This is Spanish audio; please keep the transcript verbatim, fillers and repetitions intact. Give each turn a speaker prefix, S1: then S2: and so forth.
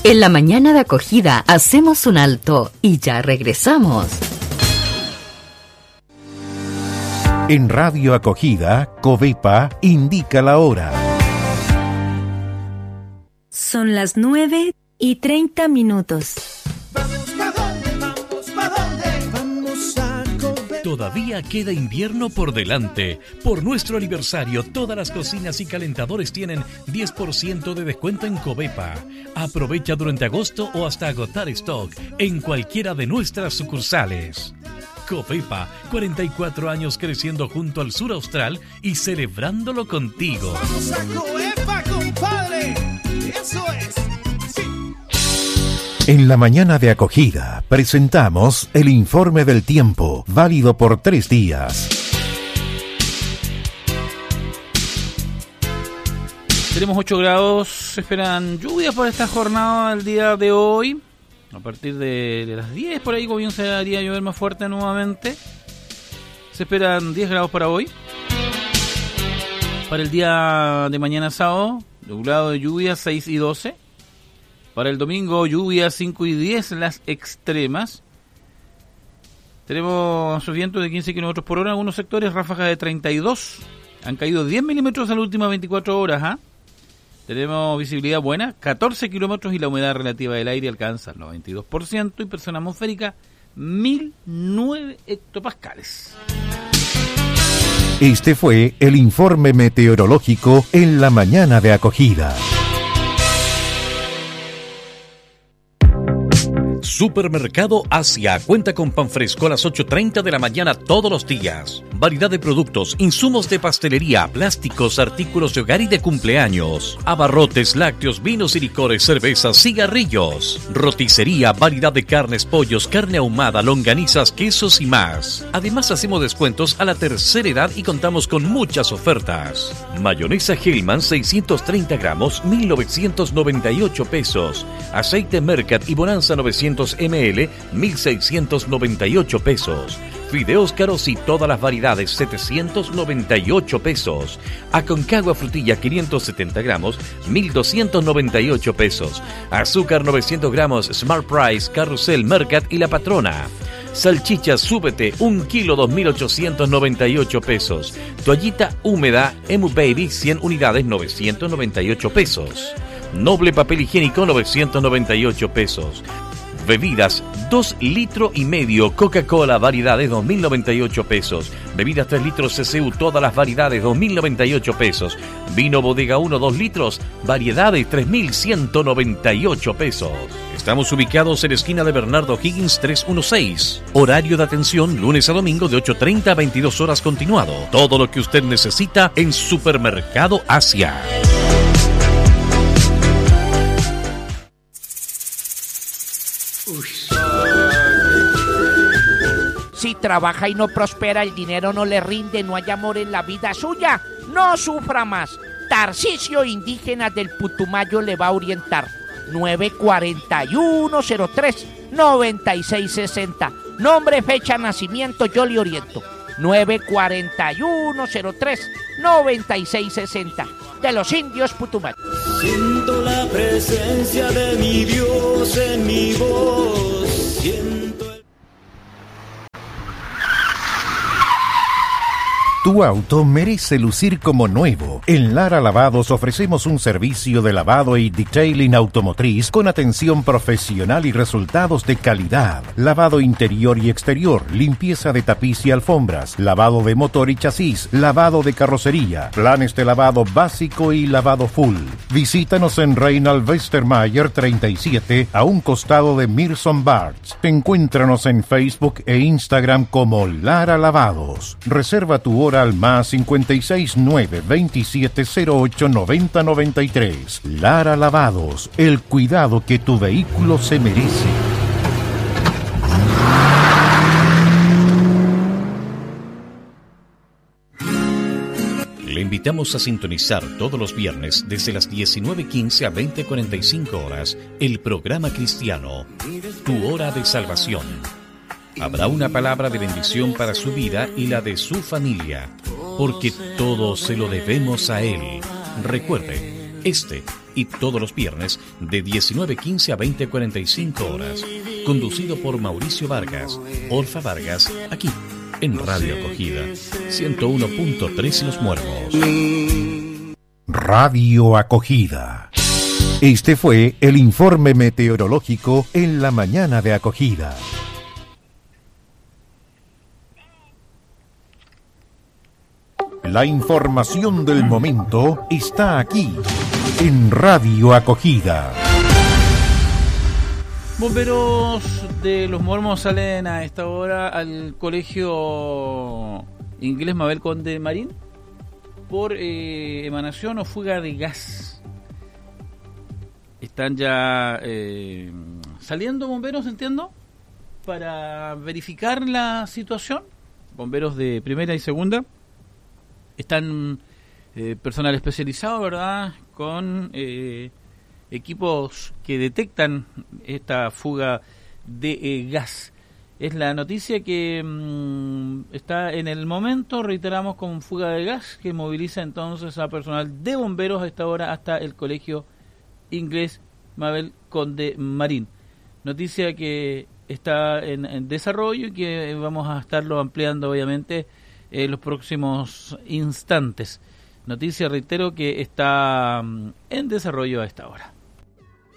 S1: En la mañana de acogida hacemos un alto y ya regresamos.
S2: En Radio Acogida, Covepa indica la hora.
S3: Son las nueve y treinta minutos.
S4: Vamos, ¿pa' dónde? Vamos, ¿pa' dónde? Vamos a Covepa.
S5: Todavía queda invierno por delante. Por nuestro aniversario, todas las cocinas y calentadores tienen diez por ciento de descuento en Covepa. Aprovecha durante agosto o hasta agotar stock en cualquiera de nuestras sucursales. Covepa, cuarenta y cuatro años creciendo junto al sur austral y celebrándolo contigo.
S4: Vamos a Covepa, compadre. Eso es. Sí.
S2: En la mañana de acogida presentamos el informe del tiempo, válido por tres días.
S6: Tenemos ocho grados, se esperan lluvias por esta jornada del día de hoy. A partir de, de las diez por ahí comenzaría a llover más fuerte nuevamente. Se esperan diez grados para hoy. Para el día de mañana sábado, nublado de lluvia seis y doce. Para el domingo, lluvia cinco y diez, las extremas. Tenemos vientos de quince kilómetros por hora en algunos sectores, ráfagas de treinta y dos. Han caído diez milímetros en las últimas veinticuatro horas, ¿ah? ¿eh? Tenemos visibilidad buena, catorce kilómetros y la humedad relativa del aire alcanza el noventa y dos por ciento y presión atmosférica mil nueve hectopascales.
S2: Este fue el informe meteorológico en la mañana de acogida.
S5: Supermercado Asia cuenta con pan fresco a las ocho y treinta de la mañana todos los días. Variedad de productos, insumos de pastelería, plásticos, artículos de hogar y de cumpleaños. Abarrotes, lácteos, vinos y licores, cervezas, cigarrillos. Roticería, variedad de carnes, pollos, carne ahumada, longanizas, quesos y más. Además hacemos descuentos a la tercera edad y contamos con muchas ofertas. Mayonesa Hellman seiscientos treinta gramos, mil novecientos noventa y ocho pesos. Aceite Mercat y Bonanza novecientos mililitros, mil seiscientos noventa y ocho pesos. Fideos caros y todas las variedades, setecientos noventa y ocho pesos. Aconcagua frutilla quinientos setenta gramos, mil doscientos noventa y ocho pesos. Azúcar novecientos gramos, Smart Price, Carrusel, Mercat y La Patrona. Salchicha Súbete, un kilo, dos mil ochocientos noventa y ocho pesos. Toallita húmeda, Emu Baby, cien unidades, novecientos noventa y ocho pesos. Noble papel higiénico, novecientos noventa y ocho pesos. Bebidas, dos litros y medio, Coca-Cola, variedades, dos mil noventa y ocho pesos. Bebidas tres litros C C U, todas las variedades, dos mil noventa y ocho pesos. Vino Bodega uno, dos litros, variedades, tres mil ciento noventa y ocho pesos. Estamos ubicados en la esquina de Bernardo Higgins trescientos dieciséis. Horario de atención, lunes a domingo de ocho y treinta a veintidós horas continuado. Todo lo que usted necesita en Supermercado Asia.
S7: Si trabaja y no prospera, el dinero no le rinde, no hay amor en la vida suya, no sufra más. Tarcisio Indígenas del Putumayo le va a orientar. nueve cuatro uno cero tres nueve seis seis cero. Nombre, fecha, nacimiento, yo le oriento. nueve cuatro uno cero tres nueve seis seis cero. De los indios Putumayo.
S8: Siento la presencia de mi Dios en mi voz. Siento el...
S2: Tu auto merece lucir como nuevo. En Lara Lavados ofrecemos un servicio de lavado y detailing automotriz con atención profesional y resultados de calidad. Lavado interior y exterior, limpieza de tapiz y alfombras, lavado de motor y chasis, lavado de carrocería, planes de lavado básico y lavado full. Visítanos en Reinald Westermayer treinta y siete, a un costado de Mirson Barts. Encuéntranos en Facebook e Instagram como Lara Lavados. Reserva tu hora al más cincuenta y seis nueve veintisiete cero ocho noventa noventa y tres. Lara Lavados, el cuidado que tu vehículo se merece.
S5: Le invitamos a sintonizar todos los viernes desde las diecinueve quince a veinte cuarenta y cinco horas el programa cristiano, Tu Hora de Salvación. Habrá una palabra de bendición para su vida y la de su familia, porque todo se lo debemos a Él. Recuerde, este y todos los viernes de diecinueve quince a veinte cuarenta y cinco horas. Conducido por Mauricio Vargas, Orfa Vargas, aquí en Radio Acogida, ciento uno punto tres Los Muermos.
S2: Radio Acogida. Este fue el informe meteorológico en la mañana de Acogida. La información del momento está aquí, en Radio Acogida.
S6: Bomberos de Los Muermos salen a esta hora al Colegio Inglés Mabel Conde Marín por eh, emanación o fuga de gas. Están ya eh, saliendo bomberos, entiendo, para verificar la situación. Bomberos de primera y segunda. Están eh, personal especializado, ¿verdad?, con eh, equipos que detectan esta fuga de eh, gas. Es la noticia que mmm, está en el momento, reiteramos, con fuga de gas, que moviliza entonces a personal de bomberos a esta hora hasta el Colegio Inglés Mabel Conde Marín. Noticia que está en, en desarrollo y que vamos a estarlo ampliando, obviamente, en los próximos instantes. Noticia, reitero, que está en desarrollo a esta hora.